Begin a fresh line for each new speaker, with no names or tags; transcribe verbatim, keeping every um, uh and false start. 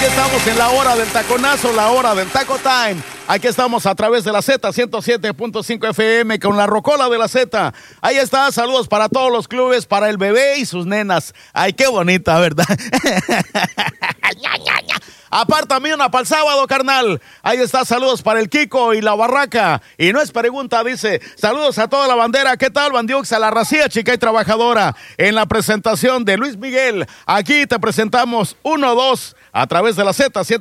estamos en la hora del taconazo, la hora del Taco Time. Aquí estamos a través de la Z ciento siete punto cinco F M con la rocola de la Z. Ahí está, saludos para todos los clubes, para el bebé y sus nenas. Ay, qué bonita, ¿verdad? Apártame una para el sábado, carnal. Ahí está, saludos para el Kiko y la Barraca. Y no es pregunta, dice, saludos a toda la bandera. ¿Qué tal, Bandiux? A la racía chica y trabajadora. En la presentación de Luis Miguel, aquí te presentamos uno dos a través de la Z